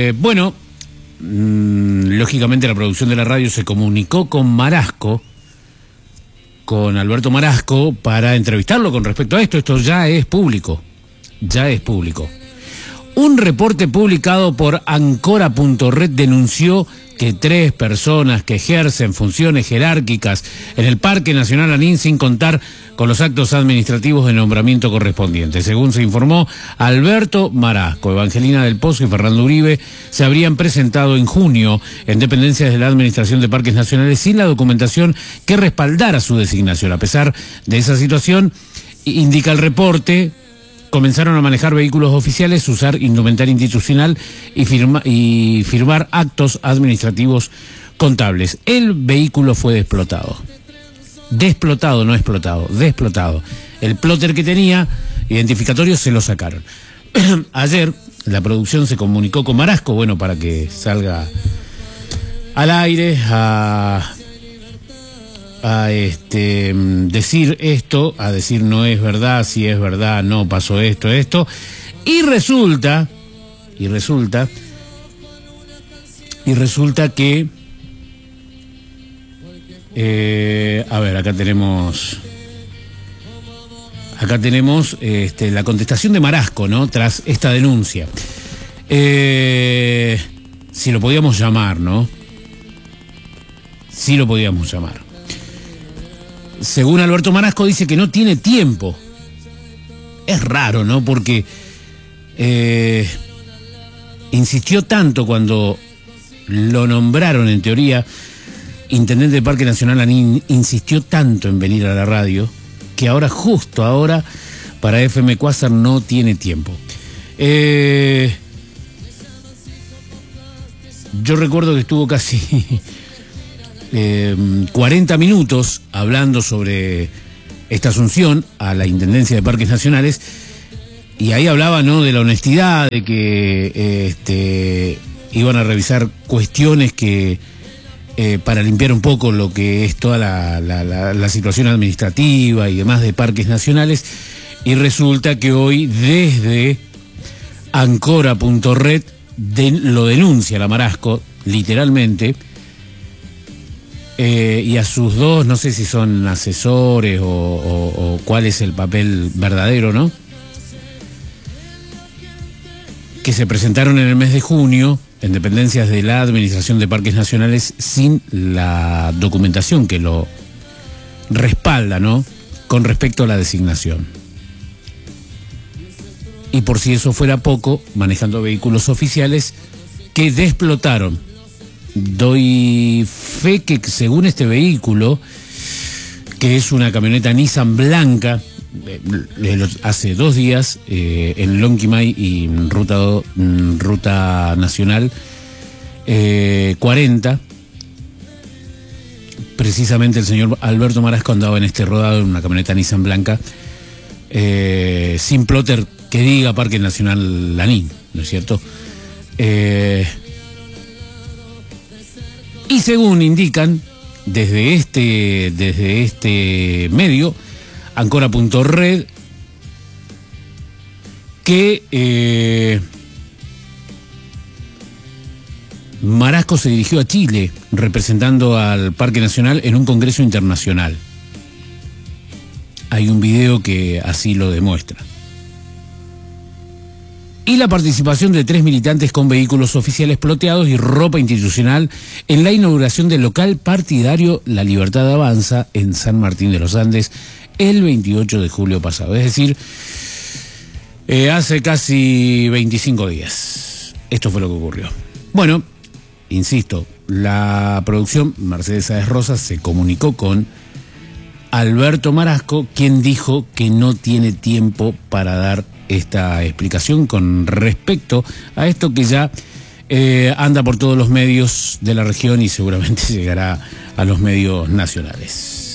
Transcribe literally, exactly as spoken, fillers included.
Eh, bueno, mmm, lógicamente la producción de la radio se comunicó con Marasco, con Alberto Marasco, para entrevistarlo con respecto a esto. Esto ya es público, ya es público. Un reporte publicado por Ancora punto red denunció que tres personas que ejercen funciones jerárquicas en el Parque Nacional Lanín sin contar con los actos administrativos de nombramiento correspondientes. Según se informó, Alberto Marasco, Evangelina del Pozo y Fernando Uribe se habrían presentado en junio en dependencias de la Administración de Parques Nacionales sin la documentación que respaldara su designación. A pesar de esa situación, indica el reporte, comenzaron a manejar vehículos oficiales, usar indumentaria institucional y, firma, y firmar actos administrativos contables. El vehículo fue desplotado. Desplotado, no explotado, desplotado. El plotter que tenía, identificatorio, se lo sacaron. Ayer la producción se comunicó con Marasco, bueno, para que salga al aire a... a este decir esto, a decir no es verdad, si es verdad, no pasó esto, esto, y resulta, y resulta, y resulta que, eh, a ver, acá tenemos, acá tenemos este, la contestación de Marasco, ¿no? Tras esta denuncia. Eh, si lo podíamos llamar, ¿no? Si lo podíamos llamar. Según Alberto Marasco, dice que no tiene tiempo. Es raro, ¿no? Porque eh, insistió tanto cuando lo nombraron, en teoría, intendente del Parque Nacional Lanín, insistió tanto en venir a la radio, que ahora, justo ahora, para F M Quasar no tiene tiempo. Eh, yo recuerdo que estuvo casi... Eh, cuarenta minutos hablando sobre esta asunción a la Intendencia de Parques Nacionales, y ahí hablaba, ¿no?, de la honestidad, de que eh, este, iban a revisar cuestiones que eh, para limpiar un poco lo que es toda la, la, la, la situación administrativa y demás de Parques Nacionales, y resulta que hoy desde Ancora punto red de, lo denuncia la Marasco, literalmente. Eh, y a sus dos, no sé si son asesores o, o, o cuál es el papel verdadero, ¿no?, que se presentaron en el mes de junio en dependencias de la Administración de Parques Nacionales sin la documentación que lo respalda, ¿no?, con respecto a la designación. Y por si eso fuera poco, manejando vehículos oficiales que desplotaron. Doy fe que según este vehículo, que es una camioneta Nissan blanca, eh, hace dos días eh, en Lonquimay y ruta, ruta nacional eh, cuarenta, precisamente el señor Alberto Marasco andaba en este rodado en una camioneta Nissan blanca, eh, sin plotter que diga Parque Nacional Lanín, ¿no es cierto? Eh... Y según indican desde este, desde este medio, Ancora punto red, que eh, Marasco se dirigió a Chile representando al Parque Nacional en un congreso internacional. Hay un video que así lo demuestra. Y la participación de tres militantes con vehículos oficiales ploteados y ropa institucional en la inauguración del local partidario La Libertad Avanza en San Martín de los Andes el veintiocho de julio pasado. Es decir, eh, hace casi veinticinco días. Esto fue lo que ocurrió. Bueno, insisto, la producción Mercedes Sáez Rosas se comunicó con Alberto Marasco, quien dijo que no tiene tiempo para dar esta explicación con respecto a esto que ya eh, anda por todos los medios de la región y seguramente llegará a los medios nacionales.